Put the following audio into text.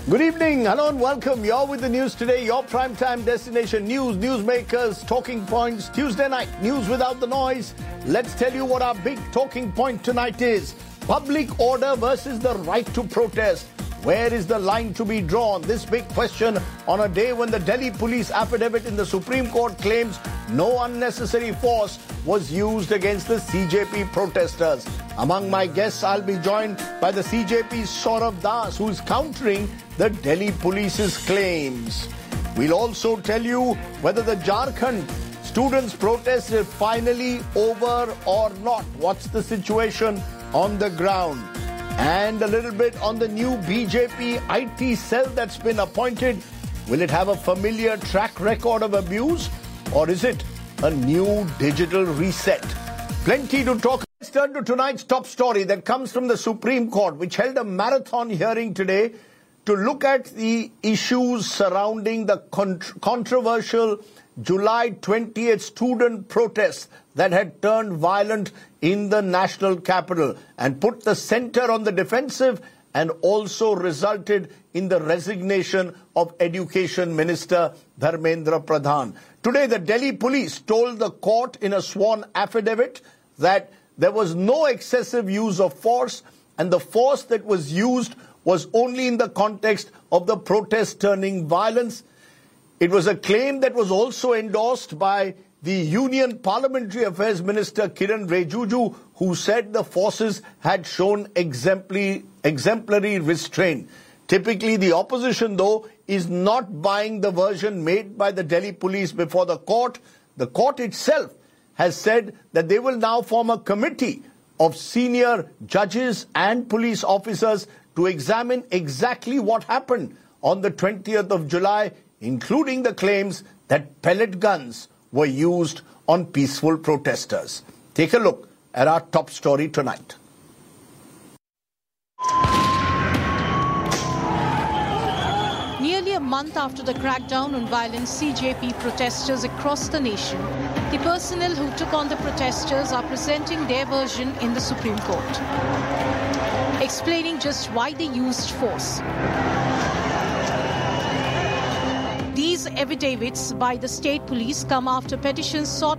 Good evening. Hello and welcome. You're with the news today, your primetime destination news, newsmakers, talking points, Tuesday night, news without the noise. Let's tell you what our big talking point tonight is. Public order versus the right to protest. Where is the line to be drawn? This big question on a day when the Delhi police affidavit in the Supreme Court claims no unnecessary force was used against the CJP protesters. Among my guests, I'll be joined by the CJP's Saurav Das, who is countering the Delhi police's claims. We'll also tell you whether the Jharkhand students' protest is finally over or not. What's the situation on the ground? And a little bit on the new BJP IT cell that's been appointed. Will it have a familiar track record of abuse, or is it a new digital reset? Plenty to talk. Let's turn to tonight's top story that comes from the Supreme Court, which held a marathon hearing today to look at the issues surrounding the controversial July 20th student protests that had turned violent in the national capital and put the center on the defensive, and also resulted in the resignation of Education Minister Dharmendra Pradhan. Today, the Delhi police told the court in a sworn affidavit that there was no excessive use of force, and the force that was used was only in the context of the protest turning violence. It was a claim that was also endorsed by the Union Parliamentary Affairs Minister Kiran Rijiju, who said the forces had shown exemplary restraint. Typically, the opposition, though, is not buying the version made by the Delhi police before the court. The court itself has said that they will now form a committee of senior judges and police officers to examine exactly what happened on the 20th of July, including the claims that pellet guns were used on peaceful protesters. Take a look at our top story tonight. Nearly a month after the crackdown on violent CJP protesters across the nation, the personnel who took on the protesters are presenting their version in the Supreme Court, explaining just why they used force. These affidavits by the state police come after petitions sought